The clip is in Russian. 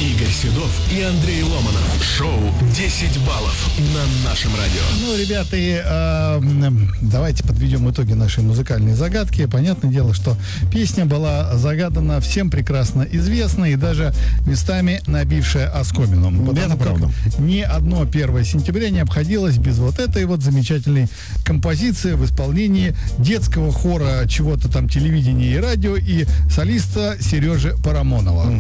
Игорь Седов и Андрей Ломанов. Шоу «10 баллов» на нашем радио. Ну, ребята, давайте подведем итоги нашей музыкальной загадки. Понятное дело, что песня была загадана всем прекрасно известна и даже местами набившая оскомину. Это правда. Ни одно 1 сентября не обходилось без вот этой вот замечательной композиции в исполнении детского хора чего-то там телевидения и радио и солиста Сережи Парамонова.